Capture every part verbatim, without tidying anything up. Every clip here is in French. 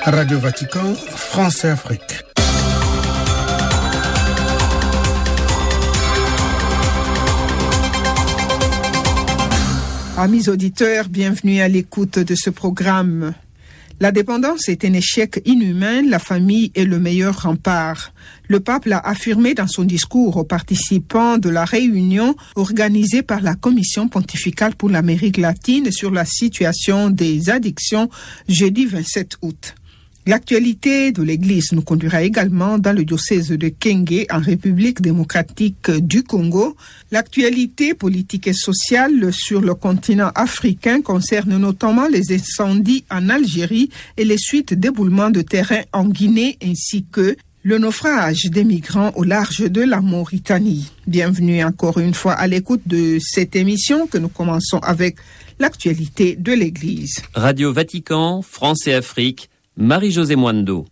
Radio Vatican, France et Afrique. Amis auditeurs, bienvenue à l'écoute de ce programme. La dépendance est un échec inhumain, la famille est le meilleur rempart. Le pape l'a affirmé dans son discours aux participants de la réunion organisée par la Commission pontificale pour l'Amérique latine sur la situation des addictions jeudi vingt-sept août. L'actualité de l'Église nous conduira également dans le diocèse de Kenge, en République démocratique du Congo. L'actualité politique et sociale sur le continent africain concerne notamment les incendies en Algérie et les suites d'éboulements de terrain en Guinée, ainsi que le naufrage des migrants au large de la Mauritanie. Bienvenue encore une fois à l'écoute de cette émission que nous commençons avec l'actualité de l'Église. Radio Vatican, France et Afrique, Marie-Josée Mwando.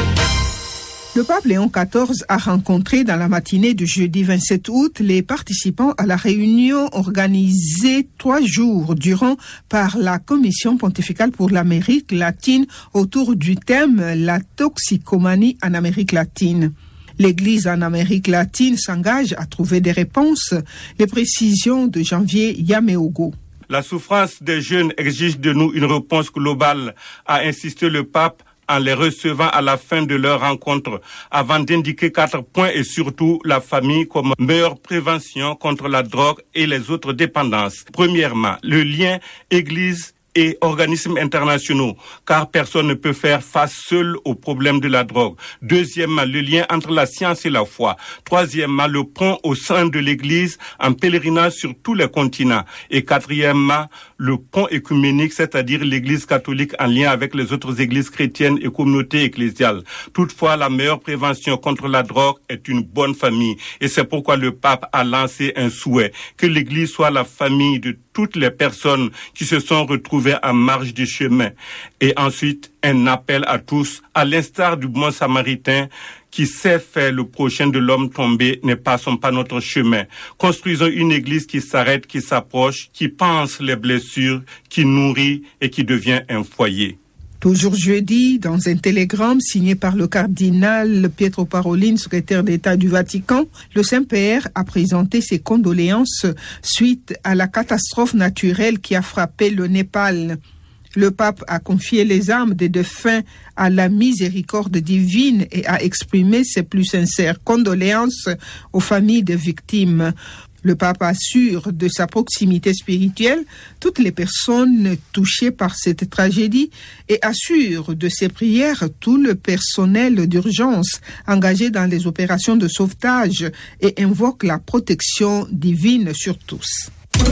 Le pape Léon quatorze a rencontré dans la matinée du jeudi vingt-sept août les participants à la réunion organisée trois jours durant par la Commission pontificale pour l'Amérique latine autour du thème « La toxicomanie en Amérique latine ». L'Église en Amérique latine s'engage à trouver des réponses. Les précisions de Janvier Yameogo. La souffrance des jeunes exige de nous une réponse globale, a insisté le pape en les recevant à la fin de leur rencontre, avant d'indiquer quatre points et surtout la famille comme meilleure prévention contre la drogue et les autres dépendances. Premièrement, le lien Église et organismes internationaux, car personne ne peut faire face seul au problème de la drogue. Deuxièmement, le lien entre la science et la foi. Troisièmement, le pont au sein de l'Église en pèlerinage sur tous les continents. Et quatrièmement, le pont écuménique, c'est-à-dire l'Église catholique en lien avec les autres églises chrétiennes et communautés ecclésiales. Toutefois, la meilleure prévention contre la drogue est une bonne famille. Et c'est pourquoi le pape a lancé un souhait, que l'Église soit la famille de toutes les personnes qui se sont retrouvées en marge du chemin. Et ensuite, un appel à tous, à l'instar du bon samaritain qui sait faire le prochain de l'homme tombé, ne passons pas notre chemin. Construisons une église qui s'arrête, qui s'approche, qui pense les blessures, qui nourrit et qui devient un foyer. Toujours jeudi, dans un télégramme signé par le cardinal Pietro Parolin, secrétaire d'État du Vatican, le Saint-Père a présenté ses condoléances suite à la catastrophe naturelle qui a frappé le Népal. Le pape a confié les âmes des défunts à la miséricorde divine et a exprimé ses plus sincères condoléances aux familles des victimes. Le pape assure de sa proximité spirituelle toutes les personnes touchées par cette tragédie et assure de ses prières tout le personnel d'urgence engagé dans les opérations de sauvetage et invoque la protection divine sur tous.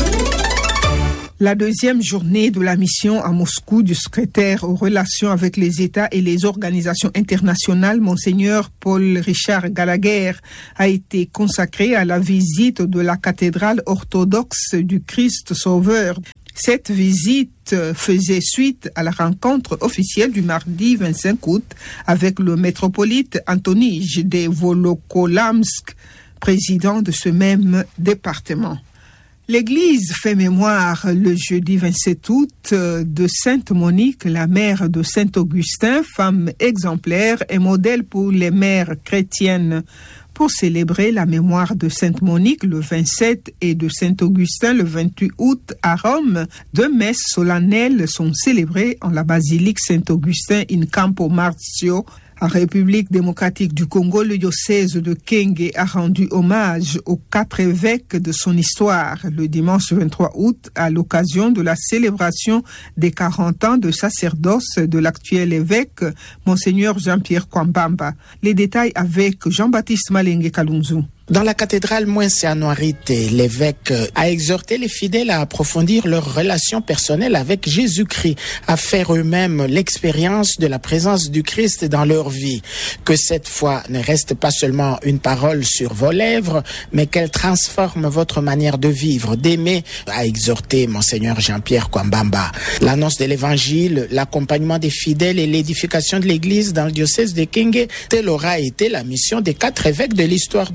La deuxième journée de la mission à Moscou du secrétaire aux relations avec les États et les organisations internationales, Monseigneur Paul Richard Gallagher, a été consacrée à la visite de la cathédrale orthodoxe du Christ Sauveur. Cette visite faisait suite à la rencontre officielle du mardi vingt-cinq août avec le métropolite Antonij de Volokolamsk, président de ce même département. L'Église fait mémoire le jeudi vingt-sept août de Sainte Monique, la mère de Saint Augustin, femme exemplaire et modèle pour les mères chrétiennes. Pour célébrer la mémoire de Sainte Monique le vingt-sept et de Saint Augustin le vingt-huit août à Rome, deux messes solennelles sont célébrées en la basilique Saint-Augustin in Campo Marzio. En République démocratique du Congo, le diocèse de Kenge a rendu hommage aux quatre évêques de son histoire le dimanche vingt-trois août à l'occasion de la célébration des quarante ans de sacerdoce de l'actuel évêque, Monseigneur Jean-Pierre Kwambamba. Les détails avec Jean-Baptiste Malenge Kalunzu. Dans la cathédrale Mwenseanoirite, l'évêque a exhorté les fidèles à approfondir leur relation personnelle avec Jésus-Christ, à faire eux-mêmes l'expérience de la présence du Christ dans leur vie. Que cette foi ne reste pas seulement une parole sur vos lèvres, mais qu'elle transforme votre manière de vivre, d'aimer, a exhorté Monseigneur Jean-Pierre Kwambamba. L'annonce de l'évangile, l'accompagnement des fidèles et l'édification de l'église dans le diocèse de Kenge, telle aura été la mission des quatre évêques de l'histoire du diocèse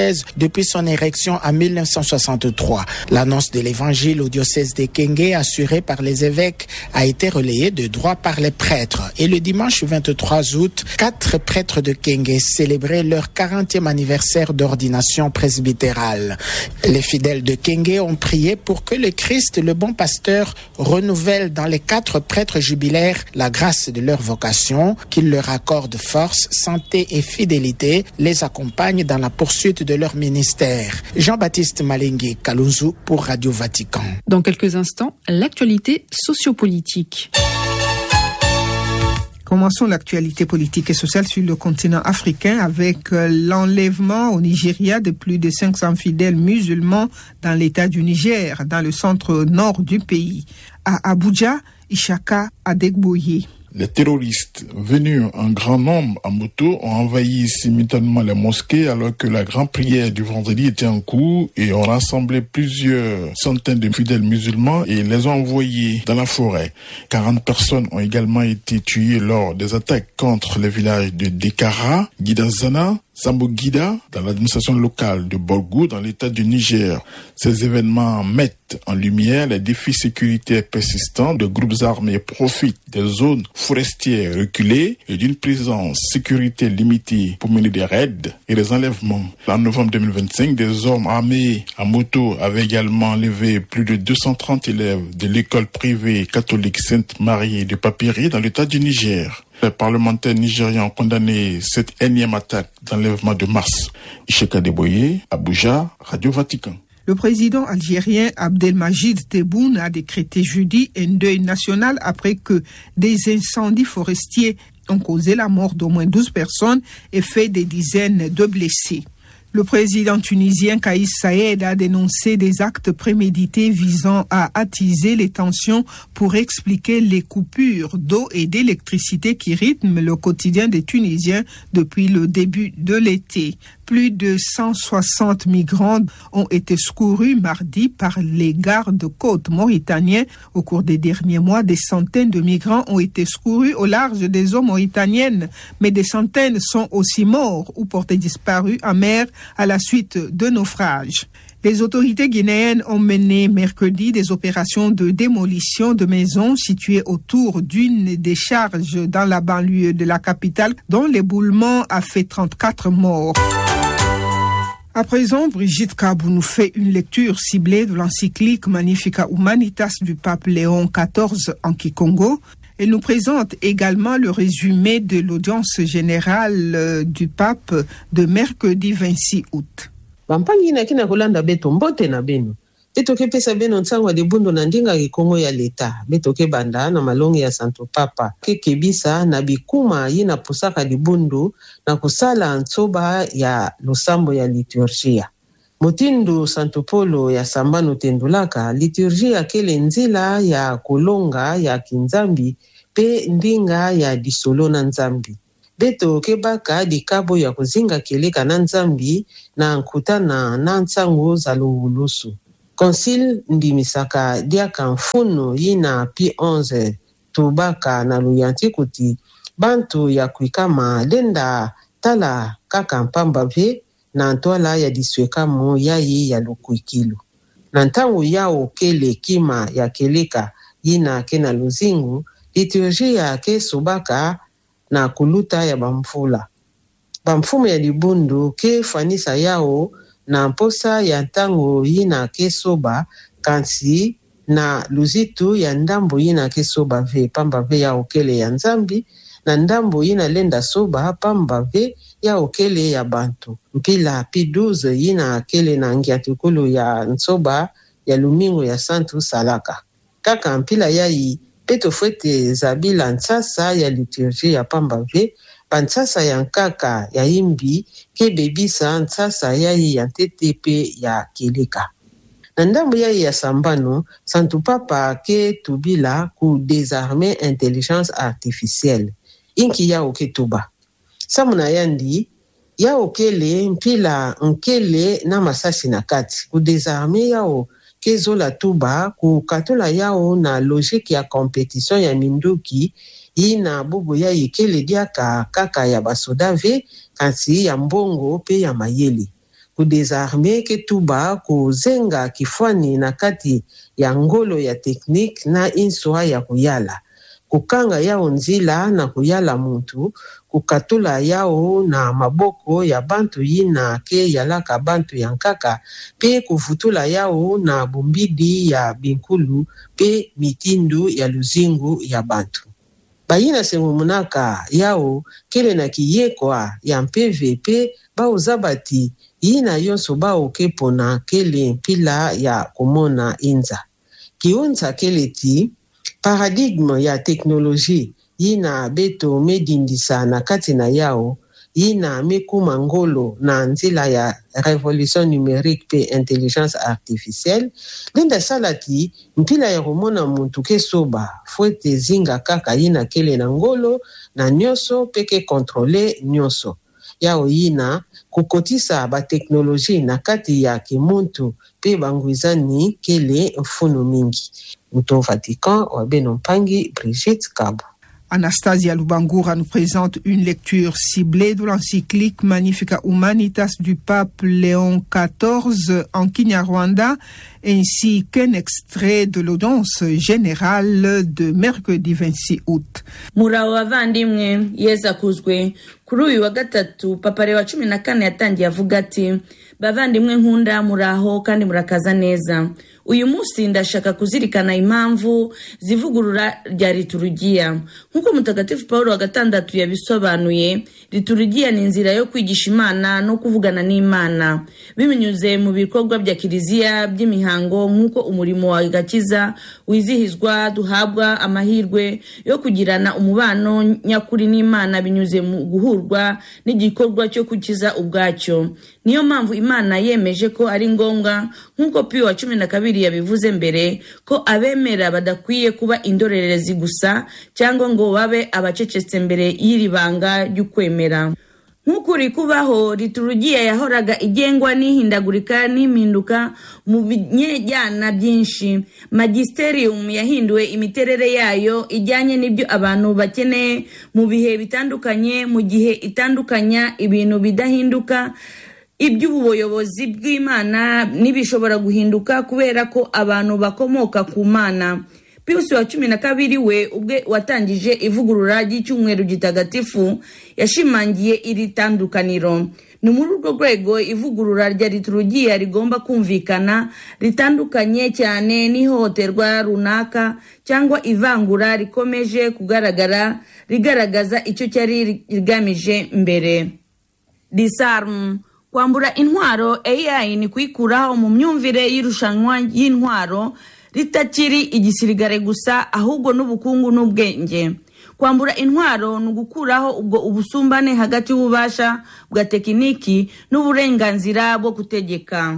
diocèse depuis son érection en mille neuf cent soixante-trois. L'annonce de l'évangile au diocèse de Kenge, assurée par les évêques, a été relayée de droit par les prêtres. Et le dimanche vingt-trois août, quatre prêtres de Kenge célébraient leur quarantième anniversaire d'ordination presbytérale. Les fidèles de Kenge ont prié pour que le Christ, le bon pasteur, renouvelle dans les quatre prêtres jubilaires la grâce de leur vocation, qu'il leur accorde force, santé et fidélité, les accompagne dans la poursuite de leur ministère. Jean-Baptiste Malengui Kalunzu pour Radio Vatican. Dans quelques instants, l'actualité sociopolitique. Commençons l'actualité politique et sociale sur le continent africain avec l'enlèvement au Nigeria de plus de cinq cents fidèles musulmans dans l'état du Niger, dans le centre-nord du pays. À Abuja, Ishaka Adegboye. Les terroristes venus en grand nombre en moto ont envahi simultanément les mosquées alors que la grande prière du vendredi était en cours et ont rassemblé plusieurs centaines de fidèles musulmans et les ont envoyés dans la forêt. quarante personnes ont également été tuées lors des attaques contre les villages de Dekara, Gidazana, Sambogida, dans l'administration locale de Borgou, dans l'état du Niger. Ces événements mettent en lumière les défis sécuritaires persistants. De groupes armés profitent des zones forestières reculées et d'une présence sécurité limitée pour mener des raids et des enlèvements. En novembre deux mille vingt-cinq, des hommes armés à moto avaient également enlevé plus de deux cent trente élèves de l'école privée catholique Sainte-Marie de Papiri dans l'état du Niger. Les parlementaires nigérians ont condamné cette énième attaque d'enlèvement de mars. Ishaka Adegboye, Abuja, Radio Vatican. Le président algérien Abdelmajid Tebboune a décrété jeudi un deuil national après que des incendies forestiers ont causé la mort d'au moins douze personnes et fait des dizaines de blessés. Le président tunisien Kais Saied a dénoncé des actes prémédités visant à attiser les tensions pour expliquer les coupures d'eau et d'électricité qui rythment le quotidien des Tunisiens depuis le début de l'été. Plus de cent soixante migrants ont été secourus mardi par les gardes-côtes mauritaniens. Au cours des derniers mois, des centaines de migrants ont été secourus au large des eaux mauritaniennes, mais des centaines sont aussi morts ou portés disparus en mer à la suite de naufrages. Les autorités guinéennes ont mené mercredi des opérations de démolition de maisons situées autour d'une décharge dans la banlieue de la capitale, dont l'éboulement a fait trente-quatre morts. À présent, Brigitte Kabou nous fait une lecture ciblée de l'encyclique Magnificat Humanitas du pape Léon quatorze en Kikongo. Elle nous présente également le résumé de l'audience générale du pape de mercredi vingt-six août. Bampangi na kina kolanda beto mbote na beno. Betoke pesa beno ntsangwa de bundo na ndinga Kikongo ya leta. Betoke banda na malongi ya Santo Papa. Kekebisa na bikuma yina pusaka di bundo na kusala ntsoba ya losambo ya liturgia. Motindo Santo Polo ya sambano tendulaka, liturgia kele nzila ya kolonga ya kinzambi pe ndinga ya disolo na nzambi. Beto kebaka di kabo ya kuzinga keleka na nzambi na nkutana na nsango za luhulusu. Konsil ndimisaka diaka mfuno yina pi onze tubaka na luyanti kuti bantu ya kuikama denda tala kaka mpamba ve na ntwala ya diswekamo yayi ya lukuikilu. Na ntangu yao kele kima ya keleka yina kena luzingu, liturgia ke subaka na kuluta ya bamfula. Bamfumu ya libundu ke fanisa yao na mposa ya ntango yina ke soba kansi na luzitu ya ndambo yina ke soba ve pamba ve ya okele ya nzambi na ndambo yina lenda soba pamba ve ya okele ya bantu. Mpila pi douze yina kele na ngiatukulu ya nsoba ya lumingo ya Santu Salaka. Kaka mpila yayi peto fwete zabila ntsasa ya liturgia ya pamba ve pansasa ya nkaka ya imbi ke bebisa ntsasa yayi ya ntetepe ya keleka. Na ndambo yayi ya sambano, Santu Papa ke tubila ku désarmer intelligence artificielle. Inki ya oketuba. Samuna yandi, ya okele mpila nkele na masasi na kati. Ku désarmer yao kezola tuba ku katola yao na logique ya compétition ya minduki ina bubu ya ikele diaka kaka ya basoda ve kansi ya mbongo pe ya mayele. kudesarme ketuba kuzenga kifwani na kati ya ngolo ya teknik na inswa ya kuyala. Kukanga yao nzila na kuyala muntu, kukatula yao na maboko ya bantu yina ke yalaka bantu yankaka, pe kufutula yao na bumbidi ya binkulu, pe mitindu ya luzingu ya bantu. Bayina semumunaka yao kele na kiyekwa ya mpv pe bao zabati yina yonso bao kepona kele mpila ya kumona inza. Kionza kele ti paradigme ya teknoloji yina beto medindisa na kati na yao yina mekuma ngolo na nzila ya revolution numérique pe intelligence artificielle. Linda salati mpila ya kumona muntu kesoba fuete zinga kaka yina kele na ngolo na nyoso peke kontrole nyoso. Yao yina kukotisa ba teknoloji na kati ya kimuntu pe banguizani kele mfuno mingi. Mouton Vatican, Wabeno Mpangi, Brigitte Kabo. Anastasia Lubangoura nous présente une lecture ciblée de l'encyclique Magnificat Humanitas du pape Léon quatorze en Kinyarwanda, ainsi qu'un extrait de l'audience générale de mercredi vingt-six août. Muraho bavandimwe, Yesu akuzwe. Kuri uyu wa gatatu papa Leo wa cumi na kane yatangiye avuga ati bavandimwe nkunda muraho kandi murakaza neza. Uyu munsi ndashaka kuzirikana impamvu zivugurura rya liturujia. Nkuko mutagatifu Paulo wa gatandatu yabisobanuye, liturujia ni inzira yo kwigisha Imana no kuvugana n'Imana bimenyuze mu bikorwa bya kiliziya by'imihango, nkuko umurimo wa gakiza wizihizwa duhabwa amahirwe yo kugirana umubano nyakuri n'Imana binyuze mu guhurwa n'igikorwa cyo kukiza ubwacyo. Niyo mpamvu Imana yemeje ko ari ngombwa, nkuko Pio wa cumi na kabiri yabivuze mbere, ko abemera badakwiye kuba indorerezi gusa cyangwa ngo babe abacecetse mbere y'iribanga ry'ukwemera. Nk'ukuri kubaho, liturujia yahoraga igengwa n'ihindagurika n'impinduka mu binyejyana byinshi. Magisterium yahinduwe imiterere yayo ijyanye n'ibyo abantu bakeneye mu bihe bitandukanye, mu gihe itandukanya ibintu bidahinduka. Iby'ubuyobozi bw'Imana nibishobora guhinduka kubera ko abantu bakomoka ku Mana. Pius wa cumi na kabiri we ubwe watangije ivugurura ry'icyumweru gitagatifu yashimangiye iri tandukaniro. Ni muri urwo rwego ivugurura rya liturujia rigomba kumvikana ritandukanye cyane n'ihohoterwa runaka cyangwa ivangura rikomeje kugaragara rigaragaza icyo cyari rigamije mbere. Disarm, kwambura intwaro A I ni kwikuraho mu myumvire y'irushanwa y'intwaro ritakiri igisirikare gusa ahubwo n'ubukungu n'ubwenge. Kwambura intwaro ni gukuraho ubwo ubusumbane hagati y'ububasha bwa tekiniki n'uburenganzira bwo gutegeka.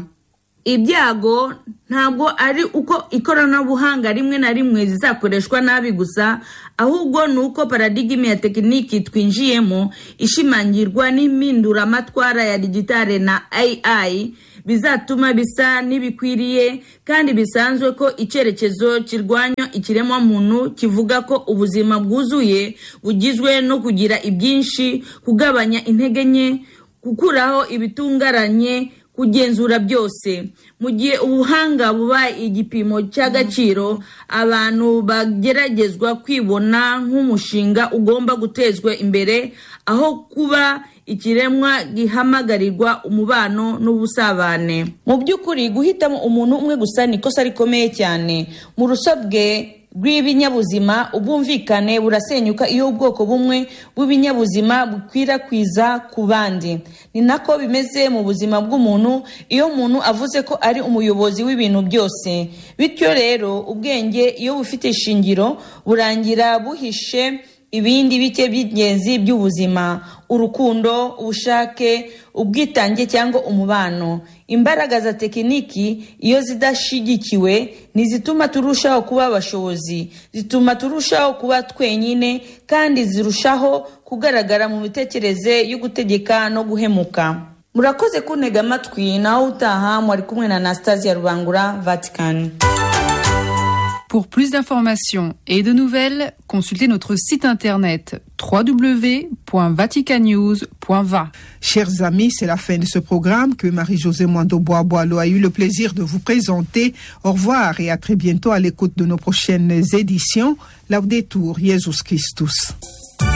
Ibyago ntabwo ari uko ikoranabuhanga rimwe na rimwe zizakoreshwa nabi gusa, ahubwo nuko paradigme ya tekiniki twinjiyemo ishimangirwa n'impindura amatwara ya digitale na A I bizatuma bisa nibikwiriye kandi bisanzwe ko icyerekezo kirwanya ikiremwa muntu kivuga ko ubuzima bwuzuye bugizwe no kugira ibyinshi, kugabanya intege nke, gukuraho ibitungaranye, kugenzura byose. Mu gihe ubuhanga buba igipimo cy'agaciro, abantu bageragezwa kwibona nk'umushinga ugomba gutezwa imbere aho kuba ikiremwa gihamagarirwa umubano n'ubusabane. Mu by'ukuri guhitamo umuntu umwe gusa ni kosa rikomeye cyane. Mu rusobwe rw'ibinyabuzima ubumvikane burasenyuka iyo ubwoko bumwe bw'ibinyabuzima bukwirakwiza ku bandi. Ni nako bimeze mu buzima bw'umuntu iyo umuntu avuze ko ari umuyobozi w'ibintu byose. Bityo rero ubwenge iyo bufite ishingiro burangira buhishe ibindi bike by'ingenzi by'ubuzima: urukundo, ubushake, ubwitange cyangwa umubano. Imbaraga za tekiniki iyo zidashigikiwe nizituma turushaho kuba abashobozi, zituma turushaho kuba twenyine kandi zirushaho kugaragara mu mitekerereze yo gutegeka no guhemuka. Murakoze kuntega amatwi, naho utaha mwari kumwe na Anastasia Rubangura, Vatican. Pour plus d'informations et de nouvelles, consultez notre site internet w w w point vatican news point v a. Chers amis, c'est la fin de ce programme que Marie-Josée Mwando-Bois-Boileau a eu le plaisir de vous présenter. Au revoir et à très bientôt à l'écoute de nos prochaines éditions. Laudetur Jesus Christus.